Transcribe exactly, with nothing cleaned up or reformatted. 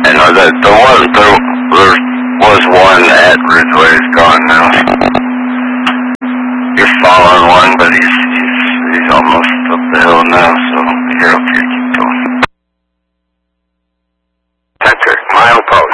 And uh, the, the one, there, there was one at Ridgeway, he's gone now. You're following one, but he's, he's, he's almost up the hill now, so you're up here, keep going. Center, mile post.